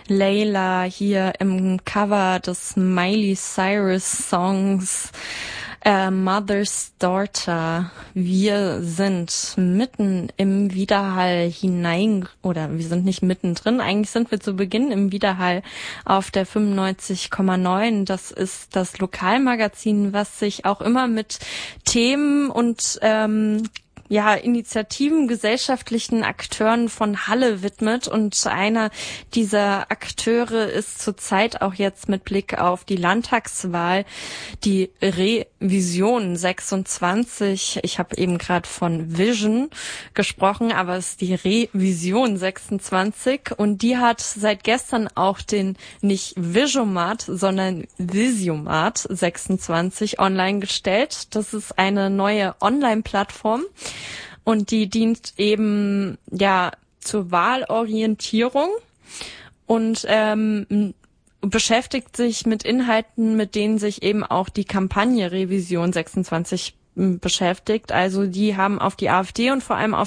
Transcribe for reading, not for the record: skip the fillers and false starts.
Layla hier im Cover des Miley Cyrus Songs Mother's Daughter. Wir sind mitten im Widerhall oder wir sind nicht mittendrin, eigentlich sind wir zu Beginn im Widerhall auf der 95,9. Das ist das Lokalmagazin, was sich auch immer mit Themen und Initiativen, gesellschaftlichen Akteuren von Halle widmet. Und einer dieser Akteure ist zurzeit auch jetzt mit Blick auf die Landtagswahl die Revision 26. Ich habe eben gerade von Vision gesprochen, aber es ist die Revision 26. Und die hat seit gestern auch den nicht Visiomat, sondern Visiomat 26 online gestellt. Das ist eine neue Online-Plattform. Und die dient eben zur Wahlorientierung und beschäftigt sich mit Inhalten, mit denen sich eben auch die Kampagne Revision 26 beschäftigt. Also die haben auf die AfD und vor allem auf